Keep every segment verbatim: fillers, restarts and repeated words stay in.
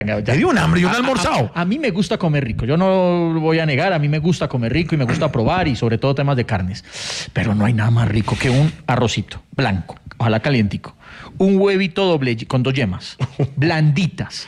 Te dio un hambre y un almorzado. A, a, a mí me gusta comer rico, yo no lo voy a negar, a mí me gusta comer rico y me gusta probar y sobre todo temas de carnes. Pero no hay nada más rico que un arrocito blanco, ojalá calientico, un huevito doble con dos yemas, blanditas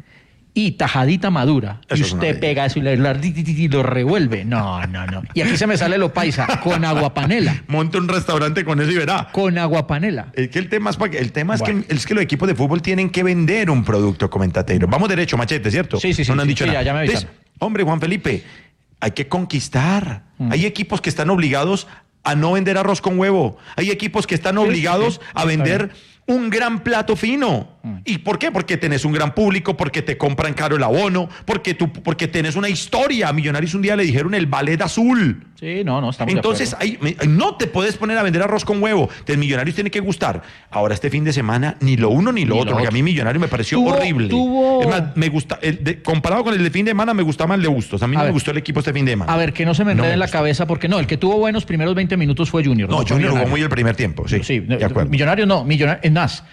y tajadita madura. Eso y usted pega eso y lo, lo revuelve. No, no, no. Y aquí se me sale lo paisa, con aguapanela. Monte un restaurante con eso y verá. Con aguapanela. Es que el tema es, el tema bueno. es, que, es que los equipos de fútbol tienen que vender un producto, comentatero. Vamos derecho, Machete, ¿cierto? Sí, sí, sí. No nos han sí, dicho sí, nada. Ya, ya me avisaron. Entonces, hombre, Juan Felipe, hay que conquistar. Mm. Hay equipos que están obligados a no vender arroz con huevo. Hay equipos que están obligados sí, sí, sí. a vender un gran plato fino. Mm. ¿Y por qué? Porque tenés un gran público, porque te compran caro el abono, porque tú, porque tenés una historia. A Millonarios un día le dijeron el ballet azul. Sí, no, no, estamos Entonces, ahí, no te puedes poner a vender arroz con huevo. Entonces, Millonarios tiene que gustar. Ahora, este fin de semana, ni lo uno ni lo ni otro, lo porque otro. A mí Millonarios me pareció tuvo, horrible. Tuvo... Es más, me gusta, el de, comparado con el de fin de semana, me gustaba más el de Bustos. A mí a no ver, me gustó el equipo este fin de semana. A ver, que no se me enrede no en la cabeza, porque no, el que tuvo buenos primeros veinte minutos fue Junior. No, no Junior jugó muy el primer tiempo, sí. Sí, de acuerdo. Millonarios no, Millonarios, es más,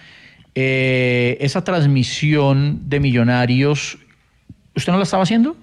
eh, esa transmisión de Millonarios, ¿usted no la estaba haciendo?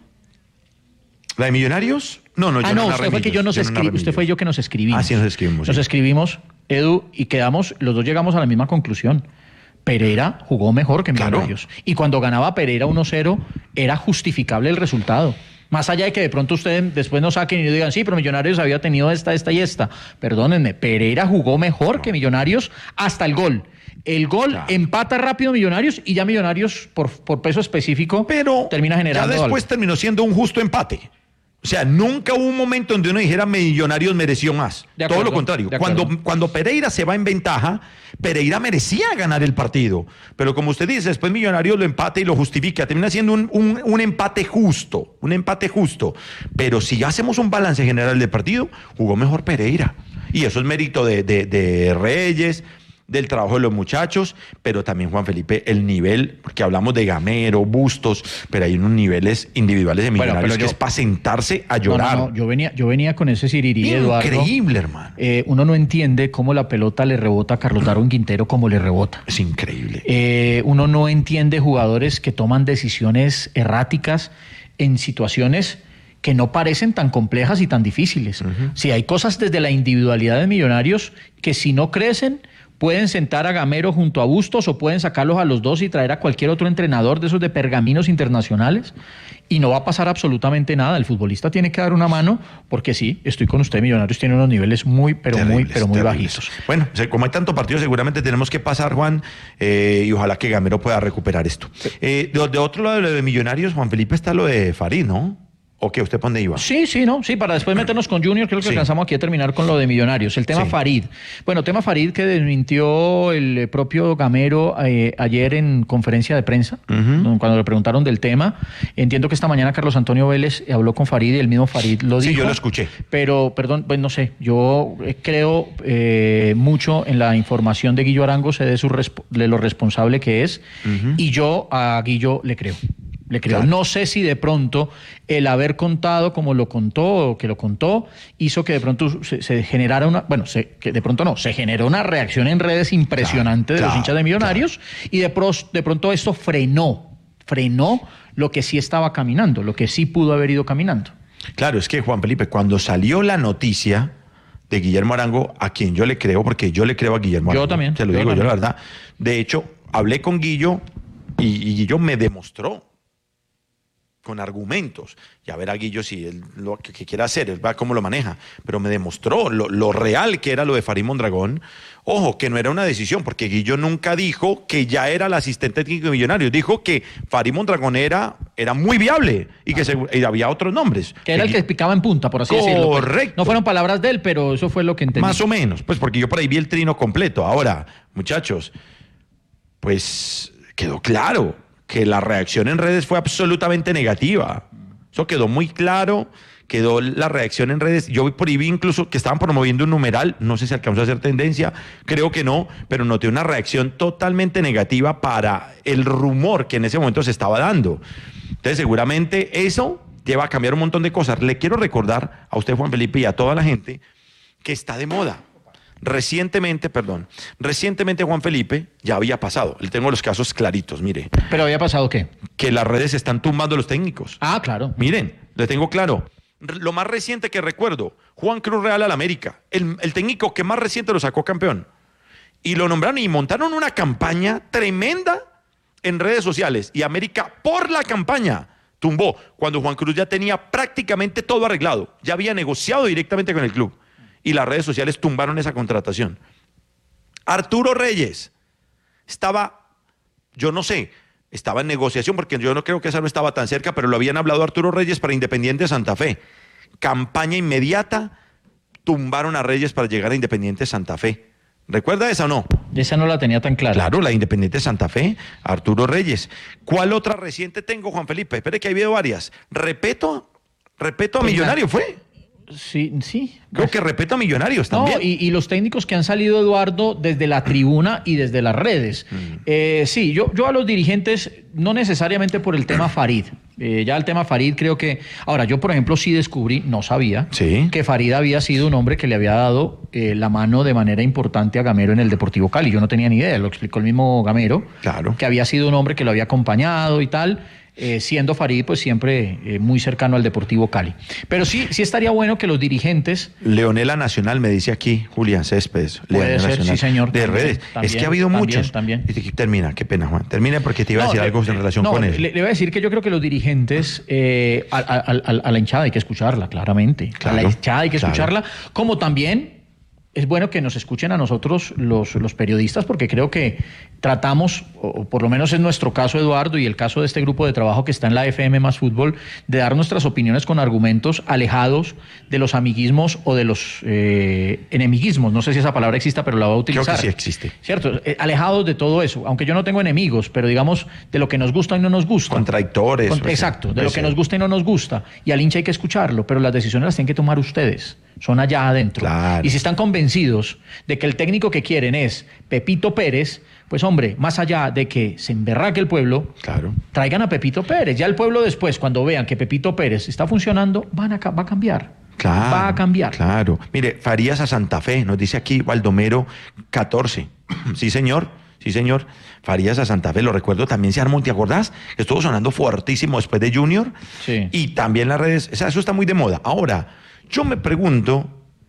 ¿La de Millonarios? No, no, yo ah, no, no usted fue que yo nos yo escribí, usted fue yo que nos escribimos. Ah, sí, nos escribimos. Nos sí. escribimos, Edu, y quedamos, los dos llegamos a la misma conclusión. Pereira jugó mejor que Millonarios. Claro. Y cuando ganaba Pereira uno cero, era justificable el resultado. Más allá de que de pronto ustedes después nos saquen y digan, sí, pero Millonarios había tenido esta, esta y esta. Perdónenme, Pereira jugó mejor no. que Millonarios hasta el gol. El gol claro. empata rápido Millonarios y ya Millonarios, por, por peso específico, pero termina generando ya después algo. Terminó siendo un justo empate. O sea, nunca hubo un momento donde uno dijera Millonarios mereció más. Acuerdo, todo lo contrario. Cuando, cuando Pereira se va en ventaja, Pereira merecía ganar el partido. Pero como usted dice, después Millonarios lo empate y lo justifica. Termina siendo un, un, un empate justo. Un empate justo. Pero si hacemos un balance general del partido, jugó mejor Pereira. Y eso es mérito de, de, de Reyes, del trabajo de los muchachos, pero también, Juan Felipe, el nivel, porque hablamos de Gamero, Bustos, pero hay unos niveles individuales de Millonarios bueno, que yo, es para sentarse a llorar. No, no, no, yo venía, yo venía con ese sirirí, Eduardo. Increíble, hermano. Eh, uno no entiende cómo la pelota le rebota a Carlos Darwin Quintero como le rebota. Es increíble. Eh, uno no entiende jugadores que toman decisiones erráticas en situaciones que no parecen tan complejas y tan difíciles. Uh-huh. Si hay cosas desde la individualidad de Millonarios que si no crecen, pueden sentar a Gamero junto a Bustos o pueden sacarlos a los dos y traer a cualquier otro entrenador de esos de pergaminos internacionales y no va a pasar absolutamente nada. El futbolista tiene que dar una mano porque sí, estoy con usted, Millonarios tiene unos niveles muy, pero terribles, muy, pero muy terribles. bajitos. Bueno, como hay tanto partido, seguramente tenemos que pasar, Juan, eh, y ojalá que Gamero pueda recuperar esto. Sí. Eh, de, de otro lado de lo de Millonarios, Juan Felipe, está lo de Farid, ¿no? ¿O qué? ¿Usted por dónde iba? Sí, sí, no, sí, para después meternos con Junior, creo que sí. alcanzamos aquí a terminar con lo de Millonarios. El tema sí. Farid. Bueno, tema Farid que desmintió el propio Gamero eh, ayer en conferencia de prensa, uh-huh. cuando le preguntaron del tema. Entiendo que esta mañana Carlos Antonio Vélez habló con Farid y el mismo Farid lo dijo. Sí, yo lo escuché. Pero, perdón, pues no sé, yo creo eh, mucho en la información de Guillo Arango, sé de, su resp- de lo responsable que es, uh-huh. y yo a Guillo le creo. Le creo. Claro. No sé si de pronto el haber contado como lo contó o que lo contó hizo que de pronto se, se generara una, bueno, se, que de pronto no, se generó una reacción en redes impresionante claro, de los claro, hinchas de Millonarios claro. y de, pro, de pronto esto frenó, frenó lo que sí estaba caminando, lo que sí pudo haber ido caminando. Claro, es que Juan Felipe, cuando salió la noticia de Guillermo Arango, a quien yo le creo, porque yo le creo a Guillermo Arango. Yo también. Te lo yo digo también. yo la verdad. De hecho, hablé con Guillo y, y Guillo me demostró con argumentos, y a ver a Guillo si él lo que, que quiere hacer, él va cómo lo maneja, pero me demostró lo, lo real que era lo de Farid Mondragón. Ojo, que no era una decisión, porque Guillo nunca dijo que ya era el asistente técnico de Millonarios, dijo que Farid Mondragón era, era muy viable y que se, y había otros nombres. Que era el que picaba en punta, por así Correcto. decirlo. Correcto. No fueron palabras de él, pero eso fue lo que entendí. Más o menos, pues porque yo por ahí vi el trino completo. Ahora, muchachos, pues quedó claro que la reacción en redes fue absolutamente negativa. Eso quedó muy claro, quedó la reacción en redes. Yo por ahí vi incluso que estaban promoviendo un numeral, no sé si alcanzó a hacer tendencia, creo que no, pero noté una reacción totalmente negativa para el rumor que en ese momento se estaba dando. Entonces seguramente eso lleva a cambiar un montón de cosas. Le quiero recordar a usted, Juan Felipe, y a toda la gente que está de moda. Recientemente, perdón, recientemente Juan Felipe ya había pasado. Le tengo los casos claritos, mire. ¿Pero había pasado qué? Que las redes están tumbando a los técnicos. Ah, claro. Miren, le tengo claro. Lo más reciente que recuerdo, Juan Cruz Real al América, el, el técnico que más reciente lo sacó campeón. Y lo nombraron y montaron una campaña tremenda en redes sociales. Y América, por la campaña, tumbó cuando Juan Cruz ya tenía prácticamente todo arreglado. Ya había negociado directamente con el club. Y las redes sociales tumbaron esa contratación. Arturo Reyes estaba, yo no sé, estaba en negociación porque yo no creo que esa no estaba tan cerca, pero lo habían hablado Arturo Reyes para Independiente Santa Fe. Campaña inmediata, tumbaron a Reyes para llegar a Independiente Santa Fe. ¿Recuerda esa o no? Esa no la tenía tan clara. Claro, la Independiente Santa Fe, Arturo Reyes. ¿Cuál otra reciente tengo, Juan Felipe? Espere que ha habido varias. Repeto, repeto a Millonario, ¿fue? Sí, sí. Creo que respeto a Millonarios también. No, y, y los técnicos que han salido, Eduardo, desde la tribuna y desde las redes. Mm. Eh, sí, yo, yo a los dirigentes, no necesariamente por el tema Farid. Eh, ya el tema Farid creo que... Ahora, yo por ejemplo sí descubrí, no sabía, ¿Sí? que Farid había sido un hombre que le había dado eh, la mano de manera importante a Gamero en el Deportivo Cali. Yo no tenía ni idea, lo explicó el mismo Gamero. Claro. Que había sido un hombre que lo había acompañado y tal. Eh, siendo Farid pues siempre eh, muy cercano al Deportivo Cali. Pero sí, sí estaría bueno que los dirigentes... Leonela Nacional me dice aquí, Julián Céspedes. Puede Leonela ser, Nacional, sí señor. De también, redes. También, es que ha habido también, muchos. También. Y termina, qué pena, Juan. Termina porque te iba a decir no, algo le, en relación no, con le, eso. Le, le voy a decir que yo creo que los dirigentes, eh, a, a, a, a la hinchada hay que escucharla, claramente. Claro, a la hinchada hay que claro. escucharla, como también... Es bueno que nos escuchen a nosotros los, los periodistas porque creo que tratamos, o por lo menos en nuestro caso, Eduardo, y el caso de este grupo de trabajo que está en la F M más Fútbol, de dar nuestras opiniones con argumentos alejados de los amiguismos o de los eh, enemiguismos. No sé si esa palabra exista, pero la voy a utilizar. Creo que sí existe. ¿Cierto? Eh, alejados de todo eso, aunque yo no tengo enemigos, pero digamos de lo que nos gusta y no nos gusta. Contradictores. Con, exacto, de lo que nos gusta y no nos gusta. Y al hincha hay que escucharlo, pero las decisiones las tienen que tomar ustedes. Son allá adentro. Claro. Y si están convencidos de que el técnico que quieren es Pepito Pérez, pues hombre, más allá de que se emberraque el pueblo, claro. traigan a Pepito Pérez. Ya el pueblo después, cuando vean que Pepito Pérez está funcionando, van a, va a cambiar. Claro, va a cambiar. Claro. Mire, Farías a Santa Fe, nos dice aquí Baldomero catorce. Sí, señor. Sí, señor. Farías a Santa Fe, lo recuerdo, también se armó, ¿te acordás? Estuvo sonando fuertísimo después de Junior. Sí. Y también las redes, o sea, eso está muy de moda. Ahora, yo me pregunto,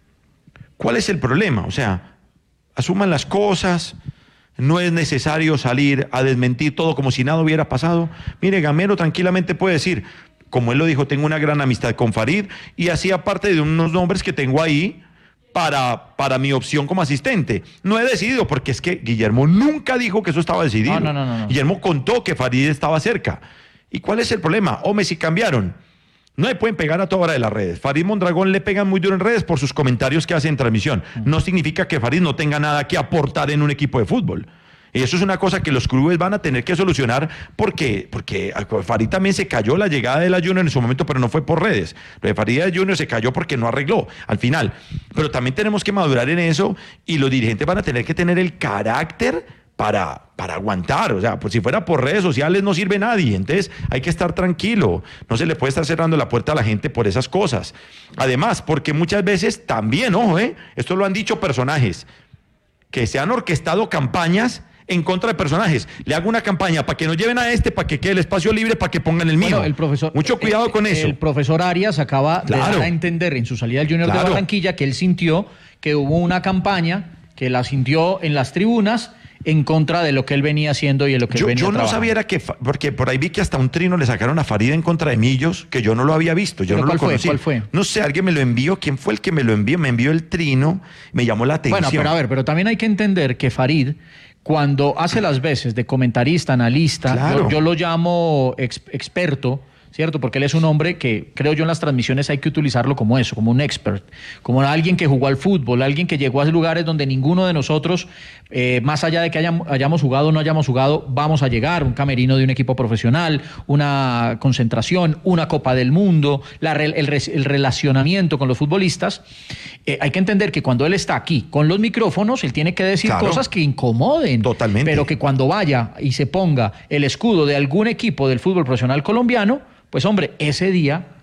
¿cuál es el problema? O sea, asuman las cosas, no es necesario salir a desmentir todo como si nada hubiera pasado. Mire, Gamero tranquilamente puede decir, como él lo dijo, tengo una gran amistad con Farid y hacía parte de unos nombres que tengo ahí para, para mi opción como asistente. No he decidido, porque es que Guillermo nunca dijo que eso estaba decidido. No, no, no, no. Guillermo contó que Farid estaba cerca. ¿Y cuál es el problema? Hombre, si cambiaron. No le pueden pegar a toda hora de las redes. Farid Mondragón le pegan muy duro en redes por sus comentarios que hace en transmisión. No significa que Farid no tenga nada que aportar en un equipo de fútbol. Y eso es una cosa que los clubes van a tener que solucionar porque, porque Farid también se cayó la llegada de la Junior en su momento, pero no fue por redes. Lo de Farid de Junior se cayó porque no arregló al final. Pero también tenemos que madurar en eso y los dirigentes van a tener que tener el carácter para, para aguantar. O sea, pues si fuera por redes sociales no sirve nadie. Entonces hay que estar tranquilo. No se le puede estar cerrando la puerta a la gente por esas cosas. Además, porque muchas veces también, ojo, ¿eh? Esto lo han dicho personajes que se han orquestado campañas en contra de personajes. Le hago una campaña para que nos lleven a este, para que quede el espacio libre, para que pongan el mío. Bueno, el profesor, Mucho cuidado el, con eso. El profesor Arias acaba claro. de dar a entender en su salida del Junior claro. de Barranquilla que él sintió que hubo una campaña que la sintió en las tribunas en contra de lo que él venía haciendo y de lo que yo, él venía Yo no trabajando. sabía era que, porque por ahí vi que hasta un trino le sacaron a Farid en contra de Millos, que yo no lo había visto, yo no ¿Cuál lo conocí. Fue? ¿Cuál fue? No sé, alguien me lo envió, ¿quién fue el que me lo envió? Me envió el trino, me llamó la atención. Bueno, pero a ver, pero también hay que entender que Farid, cuando hace las veces de comentarista, analista, claro. yo, yo lo llamo ex, experto, ¿cierto? Porque él es un hombre que, creo yo, en las transmisiones hay que utilizarlo como eso, como un expert, como alguien que jugó al fútbol, alguien que llegó a lugares donde ninguno de nosotros, eh, más allá de que hayamos, hayamos jugado o no hayamos jugado, vamos a llegar, un camerino de un equipo profesional, una concentración, una Copa del Mundo, la, el, el relacionamiento con los futbolistas. Eh, hay que entender que cuando él está aquí con los micrófonos, él tiene que decir claro. cosas que incomoden. Totalmente. Pero que cuando vaya y se ponga el escudo de algún equipo del fútbol profesional colombiano, pues hombre, ese día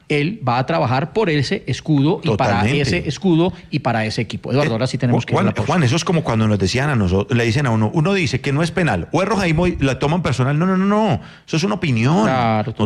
él va a trabajar por ese escudo y Totalmente. para ese escudo y para ese equipo. Eduardo, ahora sí tenemos eh, que Juan, ir a la pausa. Juan, eso es como cuando nos decían a nosotros, le dicen a uno, uno dice que no es penal, o es roja y la toman personal. No, no, no, no, eso es una opinión. Claro,